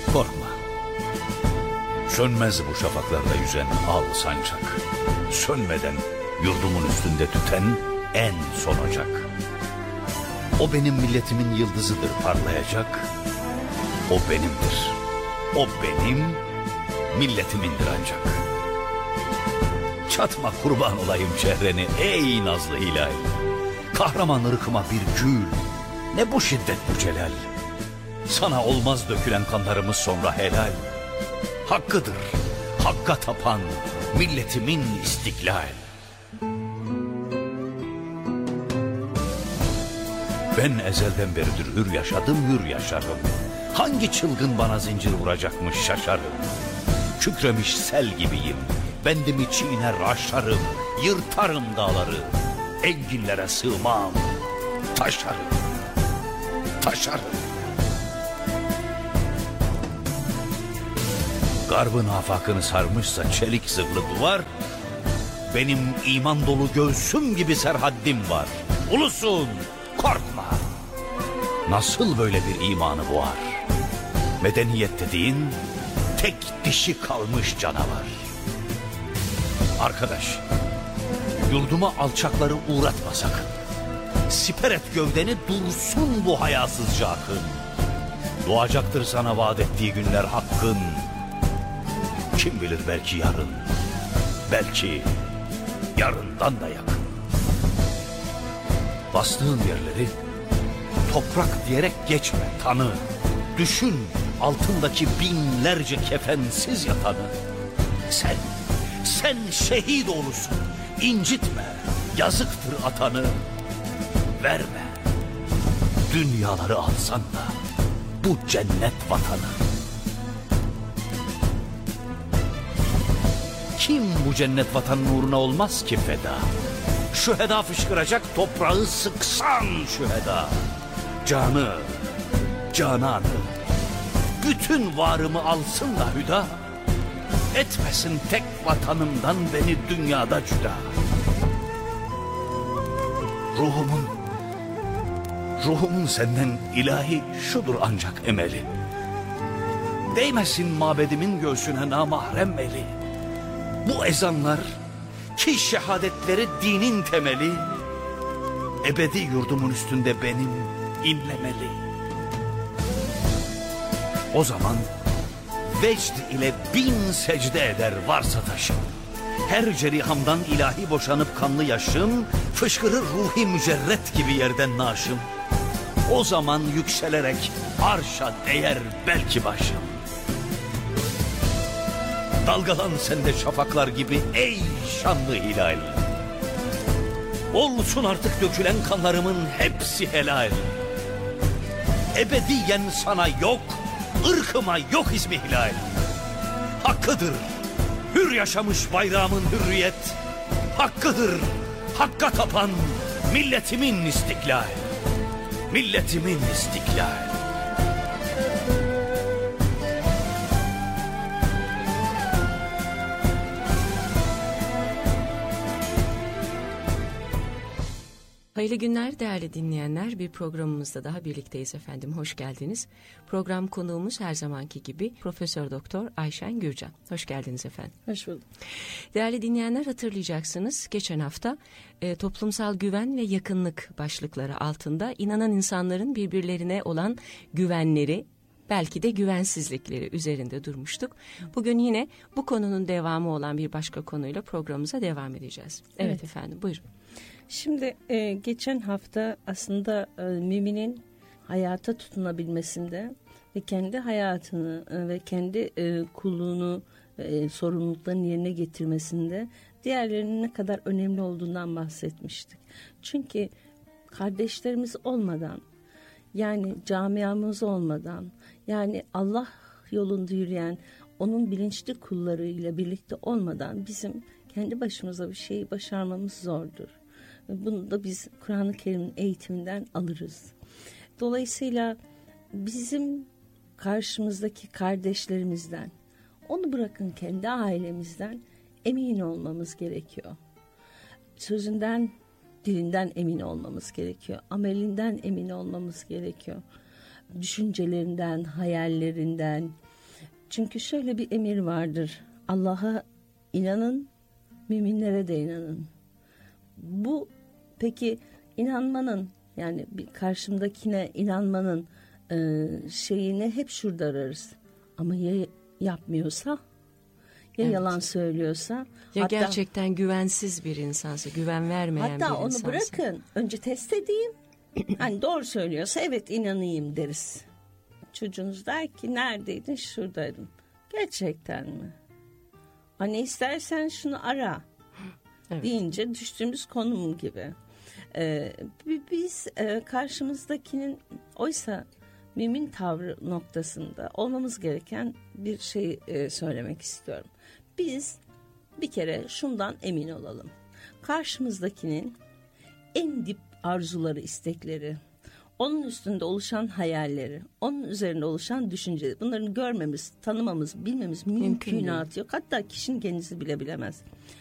Korkma. Sönmez bu şafaklarda yüzen al sancak. Sönmeden yurdumun üstünde tüten en son ocak. O benim milletimin yıldızıdır parlayacak. O benimdir. O benim milletimindir ancak. Çatma kurban olayım çehreni ey nazlı hilal. Kahraman ırkıma bir gül. Ne bu şiddet bu celal. Sana olmaz dökülen kanlarımız sonra helal. Hakkıdır hakka tapan milletimin istiklal. Ben ezelden beridir hür yaşadım, hür yaşarım. Hangi çılgın bana zincir vuracakmış şaşarım. Kükremiş sel gibiyim, bendimi çiğner aşarım. Yırtarım dağları, enginlere sığmam. Taşarım, taşarım. Garbın afakını sarmışsa çelik zırhlı duvar, benim iman dolu göğsüm gibi serhaddim var. Ulusun, korkma. Nasıl böyle bir imanı boğar? Medeniyet dediğin tek dişi kalmış canavar. Arkadaş, yurduma alçakları uğratma sakın. Siper et gövdeni, dursun bu hayasızca akın. Doğacaktır sana vaat ettiği günler hakkın. Kim bilir belki yarın, belki yarından da yakın. Bastığın yerleri toprak diyerek geçme, tanı. Düşün altındaki binlerce kefensiz yatanı. Sen şehit olursun, incitme, yazıktır atanı. Verme, dünyaları alsan da bu cennet vatanı. Kim bu cennet vatanın uğruna olmaz ki feda? Şüheda fışkıracak, toprağı sıksan şüheda. Canı, cananı, bütün varımı alsın da hüda. Etmesin tek vatanımdan beni dünyada cüda. Ruhumun senden ilahi şudur ancak emeli. Değmesin mabedimin göğsüne namahrem eli. Bu ezanlar ki şehadetleri dinin temeli, ebedi yurdumun üstünde benim inlemeli. O zaman vecd ile 1000 secde eder varsa taşım. Her cerihamdan ilahi boşanıp kanlı yaşım, fışkırır ruhi mücerret gibi yerden naşım. O zaman yükselerek arşa değer belki başım. Dalgalan sende şafaklar gibi ey şanlı hilal. Olsun artık dökülen kanlarımın hepsi helal. Ebediyen sana yok, ırkıma yok ismi hilal. Hakkıdır hür yaşamış bayrağımın hürriyet. Hakkıdır hakka tapan milletimin istiklal. Milletimin istiklal. Hayırlı günler değerli dinleyenler. Bir programımızda daha birlikteyiz efendim. Hoş geldiniz. Program konuğumuz her zamanki gibi Profesör Doktor Ayşen Gürcan. Hoş geldiniz efendim. Hoş bulduk. Değerli dinleyenler, hatırlayacaksınız. Geçen hafta toplumsal güven ve yakınlık başlıkları altında inanan insanların birbirlerine olan güvenleri, belki de güvensizlikleri üzerinde durmuştuk. Bugün yine bu konunun devamı olan bir başka konuyla programımıza devam edeceğiz. Evet efendim, buyurun. Şimdi geçen hafta aslında müminin hayata tutunabilmesinde ve kendi hayatını ve kendi kulluğunu, sorumluluklarını yerine getirmesinde diğerlerinin ne kadar önemli olduğundan bahsetmiştik. Çünkü kardeşlerimiz olmadan, yani camiamız olmadan, yani Allah yolunda yürüyen onun bilinçli kullarıyla birlikte olmadan bizim kendi başımıza bir şeyi başarmamız zordur. Bunu da biz Kur'an-ı Kerim'in eğitiminden alırız. Dolayısıyla bizim karşımızdaki kardeşlerimizden, onu bırakın kendi ailemizden emin olmamız gerekiyor. Sözünden, dilinden emin olmamız gerekiyor. Amelinden emin olmamız gerekiyor. Düşüncelerinden, hayallerinden, Çünkü şöyle bir emir vardır. Allah'a inanın, müminlere de inanın. Bu peki inanmanın, yani bir karşımdakine inanmanın şeyini hep şurada ararız. Ama ya yapmıyorsa, ya yalan söylüyorsa, ya hatta, gerçekten güvensiz bir insansa, güven vermeyen bir insansa. Hatta onu bırakın, önce test edeyim. Hani doğru söylüyorsa evet inanayım deriz. Çocuğunuz der ki neredeydin? Şuradaydım. Gerçekten mi? Anne istersen şunu ara. Evet. Deyince düştüğümüz konum gibi. Biz karşımızdakinin oysa mümin tavrı noktasında olmamız gereken bir şey söylemek istiyorum. Biz bir kere şundan emin olalım. Karşımızdakinin en dip arzuları, istekleri, onun üstünde oluşan hayalleri, onun üzerinde oluşan düşünceleri, bunların görmemiz, tanımamız, bilmemiz mümkünatı yok. Hatta kişinin kendisi bile bilemez.